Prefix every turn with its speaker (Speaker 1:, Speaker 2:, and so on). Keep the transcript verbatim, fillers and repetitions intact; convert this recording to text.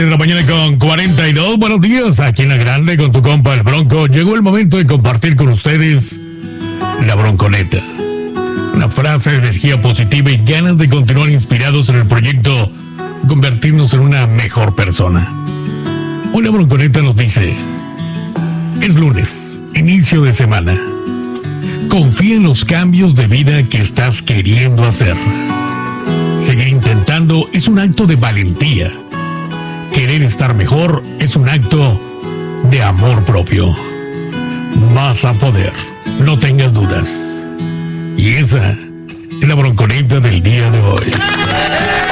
Speaker 1: siete de la mañana con cuarenta y dos. Buenos días, aquí en La Grande con tu compa el Bronco. Llegó el momento de compartir con ustedes la bronconeta. Una frase de energía positiva y ganas de continuar inspirados en el proyecto convertirnos en una mejor persona. Hoy la bronconeta nos dice: es lunes, inicio de semana. Confía en los cambios de vida que estás queriendo hacer. Seguir intentando es un acto de valentía. Querer estar mejor es un acto de amor propio. Vas a poder, no tengas dudas. Y esa es la bronconeta del día de hoy.